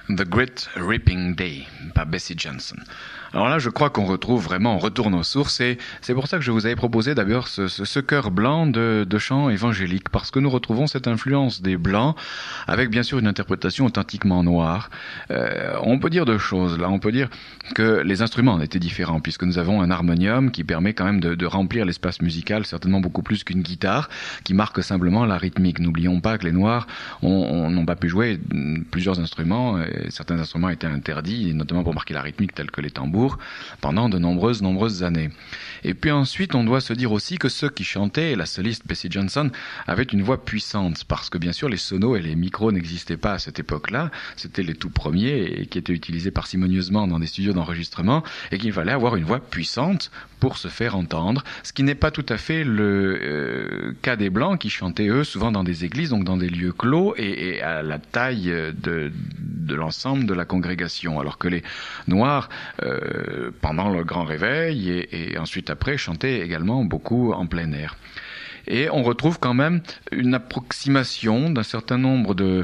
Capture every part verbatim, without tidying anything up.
The Great Reaping Day par Bessie Johnson. Alors là, je crois qu'on retrouve vraiment, on retourne aux sources, et c'est pour ça que je vous avais proposé d'abord ce, ce, ce chœur blanc de, de chant évangélique, parce que nous retrouvons cette influence des Blancs, avec bien sûr une interprétation authentiquement noire. Euh, on peut dire deux choses, là, on peut dire que les instruments étaient différents, puisque nous avons un harmonium qui permet quand même de, de remplir l'espace musical, certainement beaucoup plus qu'une guitare, qui marque simplement la rythmique. N'oublions pas que les Noirs n'ont pas pu jouer plusieurs instruments, et certains instruments étaient interdits, notamment pour marquer la rythmique, tels que les tambours, pendant de nombreuses, nombreuses années. Et puis ensuite, on doit se dire aussi que ceux qui chantaient, la soliste Bessie Johnson, avaient une voix puissante, parce que bien sûr, les sonos et les micros n'existaient pas à cette époque-là. C'était les tout premiers et qui étaient utilisés parcimonieusement dans des studios d'enregistrement, et qu'il fallait avoir une voix puissante pour se faire entendre, ce qui n'est pas tout à fait le euh, cas des Blancs qui chantaient, eux, souvent dans des églises, donc dans des lieux clos et, et à la taille de, de l'ensemble de la congrégation, alors que les Noirs, euh, pendant le grand réveil et, et ensuite après, chantaient également beaucoup en plein air. Et on retrouve quand même une approximation d'un certain nombre de,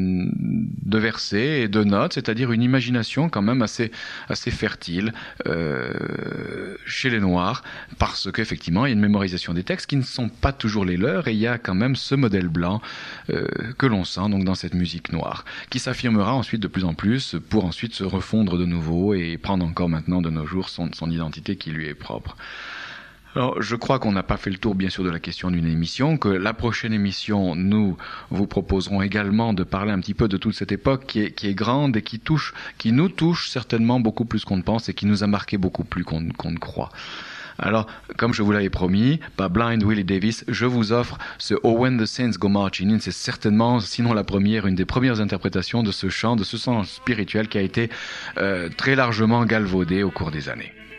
de versets et de notes, c'est-à-dire une imagination quand même assez, assez fertile euh, chez les Noirs, parce qu'effectivement, il y a une mémorisation des textes qui ne sont pas toujours les leurs, et il y a quand même ce modèle blanc euh, que l'on sent donc dans cette musique noire, qui s'affirmera ensuite de plus en plus pour ensuite se refondre de nouveau et prendre encore maintenant de nos jours son, son identité qui lui est propre. Alors, je crois qu'on n'a pas fait le tour, bien sûr, de la question d'une émission, que la prochaine émission, nous vous proposerons également de parler un petit peu de toute cette époque qui est, qui est grande et qui touche, qui nous touche certainement beaucoup plus qu'on ne pense et qui nous a marqué beaucoup plus qu'on, qu'on ne croit. Alors, comme je vous l'avais promis, par Blind Willie Davis, je vous offre ce Oh When the Saints Go Marching In. C'est certainement, sinon la première, une des premières interprétations de ce chant, de ce chant spirituel qui a été euh, très largement galvaudé au cours des années.